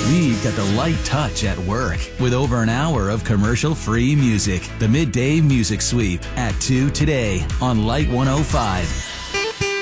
We've got the light touch at work with over an hour of commercial-free music. The Midday Music Sweep at 2 today on Light 105.